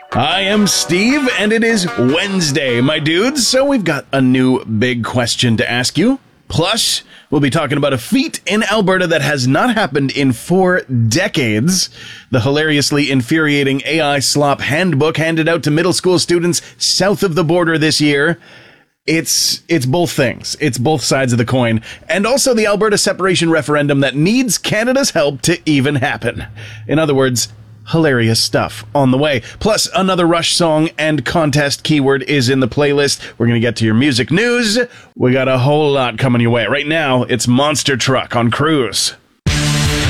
I am Steve, and it is Wednesday, my dudes, so we've got a new big question to ask you. Plus, we'll be talking about a feat in Alberta that has not happened in 4 decades. The hilariously infuriating AI slop handbook handed out to middle school students south of the border this year. It's both things. It's both sides of the coin. And also the Alberta separation referendum that needs Canada's help to even happen. In other words, hilarious stuff on the way. Plus, another Rush song and contest keyword is in the playlist. We're going to get to your music news. We got a whole lot coming your way. Right now, it's Monster Truck on Cruise.